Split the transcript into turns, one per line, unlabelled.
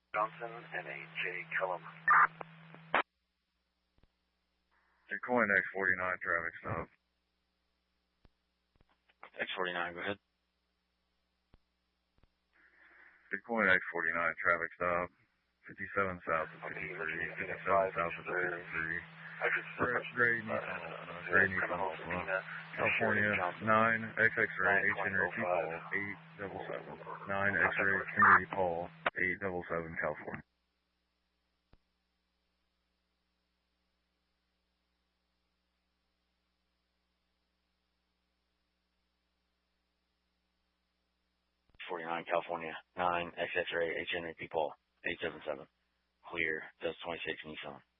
Johnson, NAJ Cullum.
Coin X49 traffic stop.
X49, go ahead.
Coin X49 traffic stop. 57 south of 53, 57 south of 53. Gray Nissan Altima. California, 9 XX-ray H Henry P. Paul, 877. 9 X-ray Henry Paul, 877, California.
California, 9 XX-ray H Henry P. Paul, 877. Clear, Delta 26 Nissan.